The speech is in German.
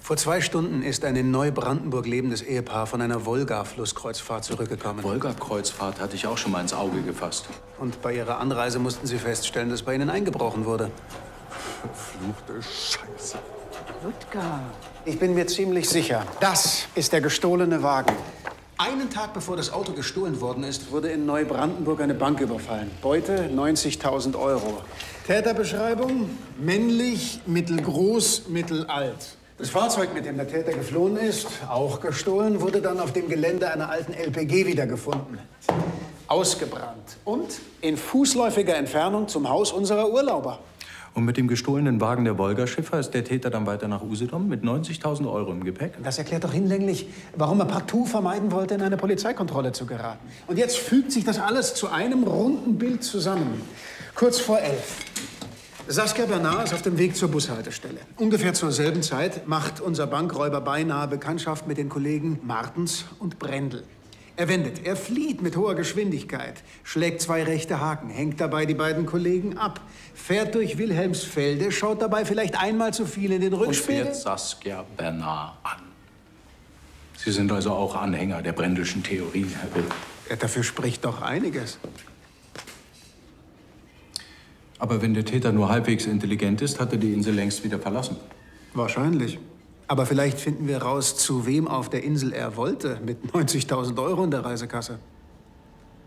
Vor 2 Stunden ist ein in Neubrandenburg lebendes Ehepaar von einer Wolga-Flusskreuzfahrt zurückgekommen. Wolga-Kreuzfahrt hatte ich auch schon mal ins Auge gefasst. Und bei ihrer Anreise mussten sie feststellen, dass bei ihnen eingebrochen wurde. Verfluchte Scheiße. Ludger. Ich bin mir ziemlich sicher, das ist der gestohlene Wagen. Einen Tag bevor das Auto gestohlen worden ist, wurde in Neubrandenburg eine Bank überfallen. Beute 90.000 €. Täterbeschreibung: männlich, mittelgroß, mittelalt. Das Fahrzeug, mit dem der Täter geflohen ist, auch gestohlen, wurde dann auf dem Gelände einer alten LPG wiedergefunden. Ausgebrannt und in fußläufiger Entfernung zum Haus unserer Urlauber. Und mit dem gestohlenen Wagen der Wolga-Schiffer ist der Täter dann weiter nach Usedom mit 90.000 € im Gepäck? Das erklärt doch hinlänglich, warum er partout vermeiden wollte, in eine Polizeikontrolle zu geraten. Und jetzt fügt sich das alles zu einem runden Bild zusammen. Kurz vor 11. Saskia Bernard ist auf dem Weg zur Bushaltestelle. Ungefähr zur selben Zeit macht unser Bankräuber beinahe Bekanntschaft mit den Kollegen Martens und Brendel. Er wendet, er flieht mit hoher Geschwindigkeit, schlägt 2 rechte Haken, hängt dabei die beiden Kollegen ab, fährt durch Wilhelmsfelde, schaut dabei vielleicht einmal zu viel in den Rückspiegel. Und fährt Saskia Bernard an. Sie sind also auch Anhänger der Brendelschen Theorie, Herr Will. Ja, dafür spricht doch einiges. Aber wenn der Täter nur halbwegs intelligent ist, hat er die Insel längst wieder verlassen. Wahrscheinlich. Aber vielleicht finden wir raus, zu wem auf der Insel er wollte, mit 90.000 € in der Reisekasse.